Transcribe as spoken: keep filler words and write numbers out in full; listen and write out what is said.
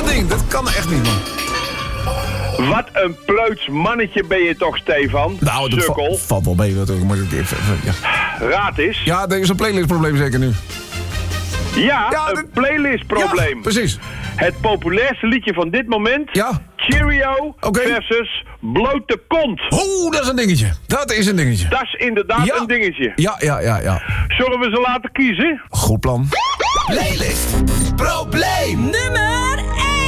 ding. Dat kan echt niet, man. Wat een pleuts mannetje ben je toch, Stefan? Nou, dat Sukkel. va- valt wel mee. Natuurlijk. Maar ik even, even, ja. Raad eens. ja, er is een playlistprobleem zeker nu. Ja, Ja, een dit- playlistprobleem. Ja, precies. Het populairste liedje van dit moment. Ja. Cheerio Oké. versus blote kont. Oeh, dat is een dingetje. Dat is een dingetje. Dat is inderdaad Ja. een dingetje. Ja, ja, ja, ja. Zullen we ze laten kiezen? Goed plan. Playlist. Probleem. Nummer